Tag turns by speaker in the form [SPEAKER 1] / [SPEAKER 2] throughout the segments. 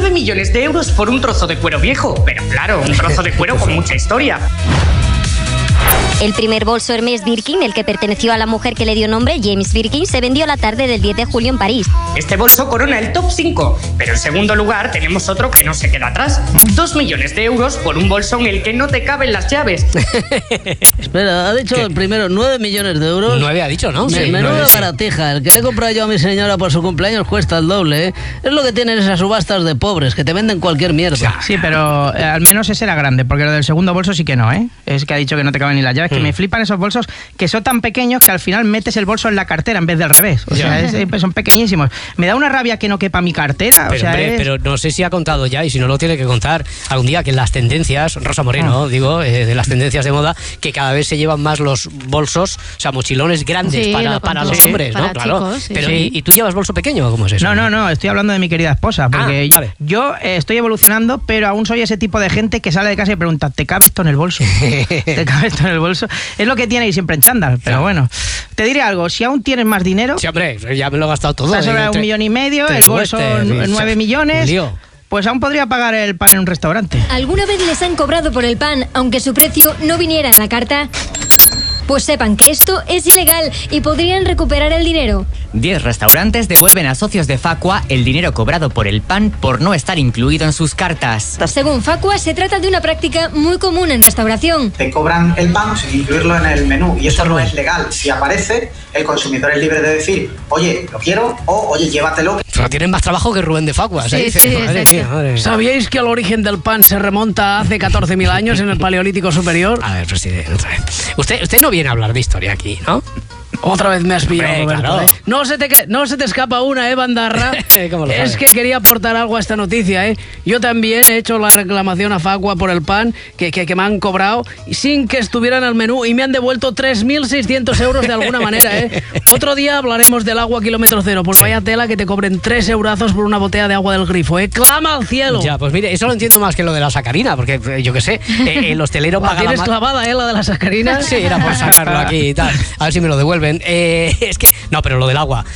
[SPEAKER 1] 9 millones de euros por un trozo de cuero viejo. Pero claro, un trozo de cuero con mucha historia.
[SPEAKER 2] El primer bolso Hermès Birkin, el que perteneció a la mujer que le dio nombre, James Birkin, se vendió la tarde del 10 de julio en París.
[SPEAKER 1] Este bolso corona el top 5, pero en segundo lugar tenemos otro que no se queda atrás. 2 millones de euros por un bolso en el que no te caben las llaves.
[SPEAKER 3] Espera, ha dicho el primero 9 millones de euros.
[SPEAKER 4] 9 ha dicho, ¿no?
[SPEAKER 3] Sí, menuda baratija. El que le he comprado yo a mi señora por su cumpleaños cuesta el doble, ¿eh? Es lo que tienen esas subastas de pobres, que te venden cualquier mierda.
[SPEAKER 5] Sí, pero al menos ese era grande, porque lo del segundo bolso sí que no, ¿eh? Es que ha dicho que no te caben ni las llaves, que me flipan esos bolsos que son tan pequeños que al final metes el bolso en la cartera en vez del revés. O sea, son pequeñísimos. Me da una rabia que no quepa mi cartera.
[SPEAKER 4] Pero,
[SPEAKER 5] o sea,
[SPEAKER 4] hombre, pero no sé si ha contado ya, y si no lo tiene que contar algún día, que en las tendencias, Rosa Moreno, de las tendencias de moda, que cada vez se llevan más los bolsos, o sea, mochilones grandes para los hombres, ¿no? Claro.
[SPEAKER 2] Chicos, sí.
[SPEAKER 4] Pero, ¿y tú llevas bolso pequeño? ¿Cómo es eso?
[SPEAKER 5] No, estoy hablando de mi querida esposa, porque
[SPEAKER 4] vale.
[SPEAKER 5] yo estoy evolucionando, pero aún soy ese tipo de gente que sale de casa y pregunta, ¿te cabe esto en el bolso? ¿Te cabe esto en el bolso? Es lo que tiene ir siempre en chándal, pero bueno. Te diré algo, si aún tienes más dinero...
[SPEAKER 4] Sí, hombre, ya me lo he gastado todo.
[SPEAKER 5] O sea, sobre 1,5 millones, el bolso 9 millones... Pues aún podría pagar el pan en un restaurante.
[SPEAKER 6] ¿Alguna vez les han cobrado por el pan, aunque su precio no viniera en la carta? Pues sepan que esto es ilegal y podrían recuperar el dinero.
[SPEAKER 7] 10 restaurantes devuelven a socios de Facua el dinero cobrado por el pan por no estar incluido en sus cartas.
[SPEAKER 6] Según Facua, se trata de una práctica muy común en restauración.
[SPEAKER 8] Te cobran el pan sin incluirlo en el menú y eso no es legal. Si aparece, el consumidor es libre de decir, oye, lo quiero, o oye, llévatelo.
[SPEAKER 4] Pero tienen más trabajo que Rubén de Facua.
[SPEAKER 2] Sí,
[SPEAKER 4] Madre mía.
[SPEAKER 3] ¿Sabíais que el origen del pan se remonta a hace 14.000 años en el Paleolítico Superior?
[SPEAKER 4] A ver, presidente, otra vez. Usted no viene a hablar de historia aquí, ¿no?
[SPEAKER 3] Otra vez me has pillado,
[SPEAKER 4] Hombre,
[SPEAKER 3] Roberto.
[SPEAKER 4] claro.
[SPEAKER 3] No se te escapa una, Bandarra.
[SPEAKER 4] ¿Cómo lo
[SPEAKER 3] Es
[SPEAKER 4] sabes?
[SPEAKER 3] que quería aportar algo a esta noticia, ¿eh? Yo también he hecho la reclamación a Facua por el pan que me han cobrado sin que estuviera en el menú y me han devuelto 3.600 euros de alguna manera, ¿eh? Otro día hablaremos del agua kilómetro cero. Pues vaya tela que te cobren 3 eurazos por una botella de agua del grifo, ¿eh? ¡Clama al cielo!
[SPEAKER 4] Ya, pues mire, eso lo entiendo más que lo de la sacarina, porque yo qué sé, el hostelero paga
[SPEAKER 3] ¿Tienes clavada, la de la sacarina?
[SPEAKER 4] Sí, era por sacarlo aquí y tal. A ver si me lo devuelven. Es que, no, pero lo del agua.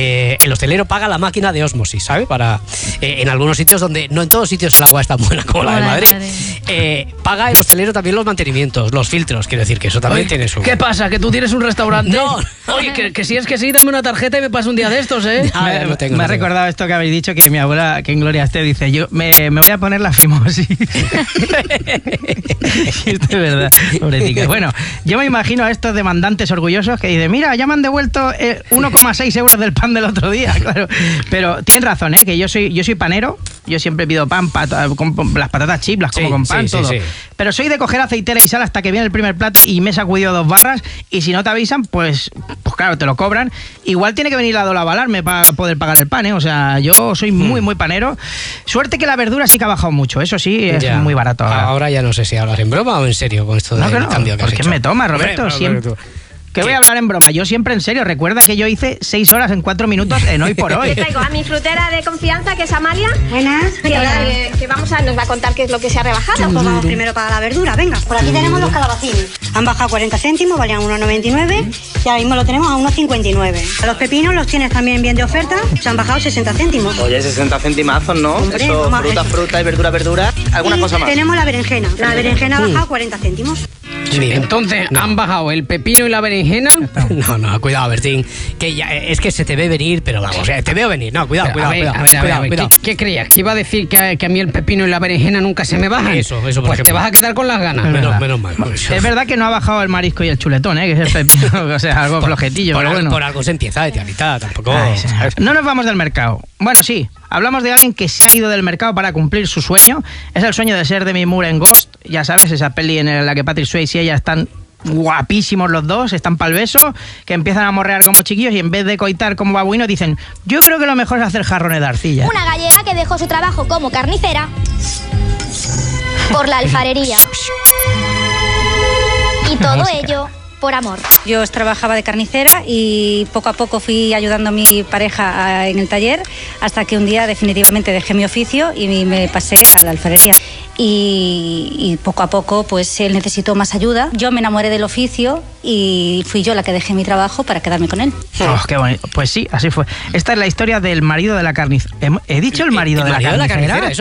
[SPEAKER 4] El hostelero paga la máquina de ósmosis, ¿sabe? Para en algunos sitios donde, no en todos sitios el agua es tan buena como la de Madrid. Paga el hostelero también los mantenimientos, los filtros, quiero decir que eso también tiene su...
[SPEAKER 3] ¿Qué pasa? ¿Que tú tienes un restaurante?
[SPEAKER 4] No.
[SPEAKER 3] Oye, que si es que sí, dame una tarjeta y me paso un día de estos, ¿eh?
[SPEAKER 5] Me ha recordado esto que habéis dicho, que mi abuela, que en gloria esté, dice, yo me voy a poner la fimosis. Y esto es verdad, pobrecita. Bueno, yo me imagino a estos demandantes orgullosos que dicen, mira, ya me han devuelto 1,6 euros del pan del otro día, claro. Pero tienen razón, que yo soy panero, yo siempre pido pan, con las patatas chips, las como con pan, todo. Sí. Pero soy de coger aceitera y sal hasta que viene el primer plato y me he sacudido 2 barras, y si no te avisan, pues claro, te lo cobran. Igual tiene que venir la Dola a avalarme para poder pagar el pan, O sea, yo soy muy panero. Suerte que la verdura sí que ha bajado mucho, eso sí, es muy barato ahora.
[SPEAKER 4] Ahora ya no sé si hablas en broma o en serio con esto del cambio que has hecho.
[SPEAKER 5] ¿Por qué me tomas, Roberto? Siempre... Que voy a hablar en broma, yo siempre en serio. Recuerda que yo hice 6 horas en 4 minutos en Hoy por Hoy.
[SPEAKER 9] Le traigo a mi frutera de confianza, que es Amalia.
[SPEAKER 10] Buenas.
[SPEAKER 9] Que nos va a contar qué es lo que se ha rebajado.
[SPEAKER 10] Pues vamos primero para la verdura, venga. Por aquí tenemos los calabacines. Han bajado 40 céntimos, valían 1,99 y ahora mismo lo tenemos a 1,59. Los pepinos los tienes también bien de oferta, se han bajado 60 céntimos.
[SPEAKER 11] Oye, 60 centimazos, ¿no?
[SPEAKER 10] Hombre,
[SPEAKER 11] eso, fruta y verdura. ¿Alguna cosa más?
[SPEAKER 10] Tenemos la berenjena. La berenjena ha bajado 40 céntimos.
[SPEAKER 3] Sí, entonces, ¿han bajado el pepino y la berenjena?
[SPEAKER 4] No, cuidado, Bertín. Que ya, es que se te ve venir, pero vamos, te veo venir. No, cuidado.
[SPEAKER 3] ¿Qué creías? ¿Que iba a decir que a mí el pepino y la berenjena nunca se me bajan?
[SPEAKER 4] Eso, por
[SPEAKER 3] pues
[SPEAKER 4] ejemplo.
[SPEAKER 3] Te vas a quedar con las ganas.
[SPEAKER 4] Menos mal.
[SPEAKER 5] Es verdad que no ha bajado el marisco y el chuletón, que es el pepino, o sea, algo flojetillo.
[SPEAKER 4] Por algo se empieza, de tianita, tampoco...
[SPEAKER 5] No nos vamos del mercado. Bueno, sí, hablamos de alguien que se ha ido del mercado para cumplir su sueño. Es el sueño de ser Demi Moore en Ghost. Ya sabes, esa peli en la que Patrick Swayze y ella están guapísimos los dos, están pa'l beso, que empiezan a morrear como chiquillos y en vez de coitar como babuinos dicen, yo creo que lo mejor es hacer jarrones de arcilla.
[SPEAKER 2] Una gallega que dejó su trabajo como carnicera por la alfarería. Y todo ello por amor.
[SPEAKER 10] Yo trabajaba de carnicera y poco a poco fui ayudando a mi pareja en el taller hasta que un día definitivamente dejé mi oficio y me pasé a la alfarería. Y poco a poco pues él necesitó más ayuda. Yo me enamoré del oficio y fui yo la que dejé mi trabajo para quedarme con él.
[SPEAKER 5] Oh, qué bonito. Pues sí, así fue. Esta es la historia del marido de la carnicera. ¿He dicho el marido de la carnicera?